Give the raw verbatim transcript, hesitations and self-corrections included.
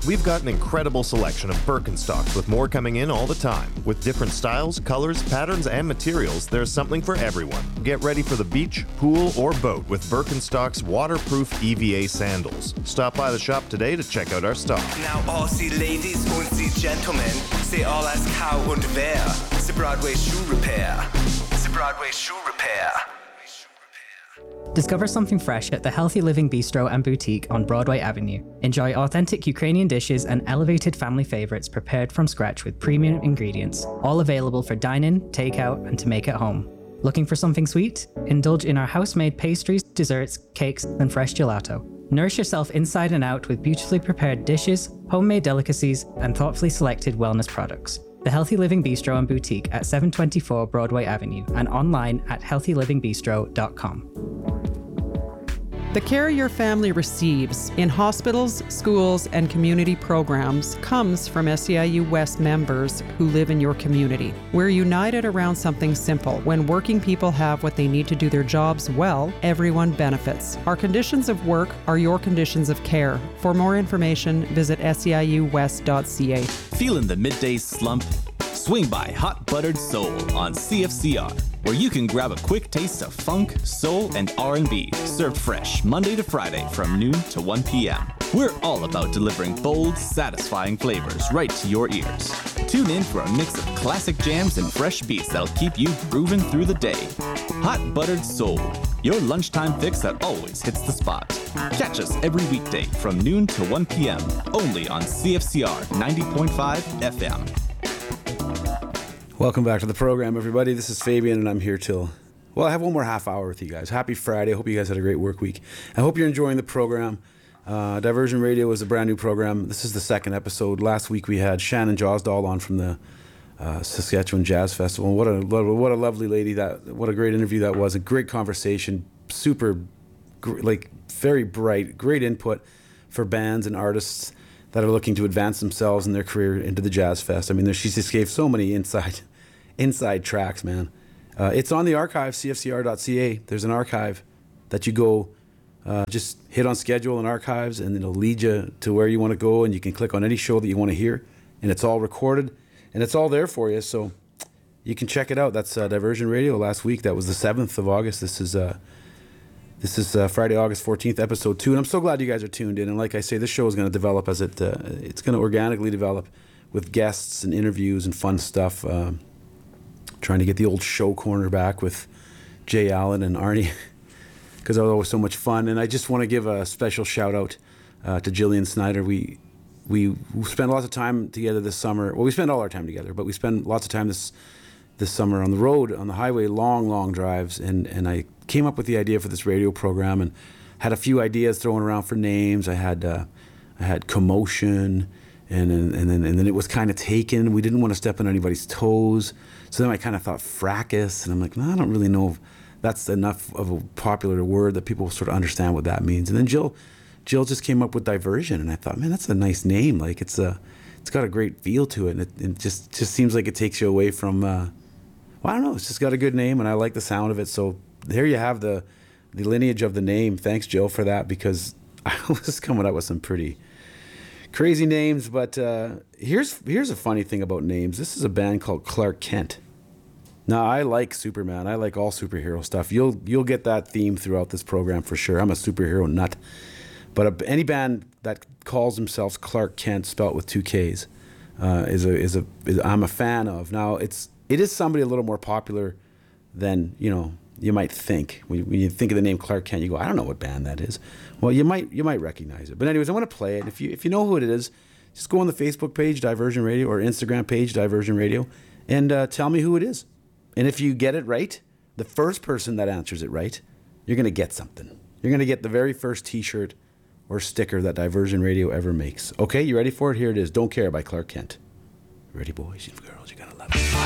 we've got an incredible selection of Birkenstocks with more coming in all the time. With different styles, colors, patterns, and materials, there's something for everyone. Get ready for the beach, pool, or boat with Birkenstock's waterproof E V A sandals. Stop by the shop today to check out our stock. Now all Sie ladies und Sie gentlemen, say all as cow und wer. The Broadway Shoe Repair. The Broadway Shoe Repair. Discover something fresh at the Healthy Living Bistro and Boutique on Broadway Avenue. Enjoy authentic Ukrainian dishes and elevated family favorites prepared from scratch with premium ingredients, all available for dine-in, takeout, and to make at home. Looking for something sweet? Indulge in our house-made pastries, desserts, cakes, and fresh gelato. Nourish yourself inside and out with beautifully prepared dishes, homemade delicacies, and thoughtfully selected wellness products. The Healthy Living Bistro and Boutique at seven twenty-four Broadway Avenue and online at healthy living bistro dot com. The care your family receives in hospitals, schools, and community programs comes from S E I U West members who live in your community. We're united around something simple. When working people have what they need to do their jobs well, everyone benefits. Our conditions of work are your conditions of care. For more information, visit S E I U west dot C A. Feeling the midday slump? Swing by Hot Buttered Soul on C F C R, where you can grab a quick taste of funk, soul, and R and B, served fresh Monday to Friday from noon to one p.m. We're all about delivering bold, satisfying flavors right to your ears. Tune in for a mix of classic jams and fresh beats that'll keep you grooving through the day. Hot Buttered Soul, your lunchtime fix that always hits the spot. Catch us every weekday from noon to one p.m. only on C F C R ninety point five F M. Welcome back to the program, everybody. This is Fabian, and I'm here till, well, I have one more half hour with you guys. Happy Friday. I hope you guys had a great work week. I hope you're enjoying the program. Uh, Diversion Radio is a brand new program. This is the second episode. Last week we had Shannon Josdal on from the uh, Saskatchewan Jazz Festival. What a what a lovely lady that. What a great interview that was. A great conversation. Super, gr- like very bright. Great input for bands and artists that are looking to advance themselves in their career into the Jazz Fest. I mean, there, she just gave so many inside, inside tracks, man. Uh, it's on the archive, C F C R dot C A. There's an archive that you go, uh, just hit on schedule and archives, and it'll lead you to where you want to go, and you can click on any show that you want to hear, and it's all recorded, and it's all there for you, so you can check it out. That's uh, Diversion Radio last week. That was the seventh of August. This is... Uh, This is uh, Friday, August fourteenth, episode two, and I'm so glad you guys are tuned in. And like I say, this show is going to develop as it, uh, it's going to organically develop with guests and interviews and fun stuff. Uh, trying to get the old show corner back with Jay Allen and Arnie, because that was always so much fun. And I just want to give a special shout out uh, to Jillian Snyder. We we spent lots of time together this summer. Well, we spend all our time together, but we spend lots of time this this summer on the road, on the highway, long, long drives. And, and I came up with the idea for this radio program and had a few ideas thrown around for names. I had uh, I had Commotion, and, and, and, then, and then it was kind of taken. We didn't want to step on anybody's toes. So then I kind of thought Fracas, and I'm like, no, I don't really know if that's enough of a popular word that people sort of understand what that means. And then Jill Jill just came up with Diversion, and I thought, man, that's a nice name. Like, it's a, it's got a great feel to it, and it, it just, just seems like it takes you away from... Uh, Well, I don't know. It's just got a good name, and I like the sound of it. So there you have the the lineage of the name. Thanks, Jill, for that, because I was coming up with some pretty crazy names. But uh, here's here's a funny thing about names. This is a band called Clark Kent. Now, I like Superman. I like all superhero stuff. You'll you'll get that theme throughout this program for sure. I'm a superhero nut. But a, any band that calls themselves Clark Kent, spelt with two Ks, uh, is a is a is, I'm a fan of. Now, it's It is somebody a little more popular than, you know, you might think. When you, when you think of the name Clark Kent, you go, I don't know what band that is. Well, you might you might recognize it. But anyways, I want to play it. If you if you know who it is, just go on the Facebook page, Diversion Radio, or Instagram page, Diversion Radio, and uh, tell me who it is. And if you get it right, the first person that answers it right, you're going to get something. You're going to get the very first T-shirt or sticker that Diversion Radio ever makes. Okay, you ready for it? Here it is. Don't Care by Clark Kent. Ready, boys and girls? You're going to love it.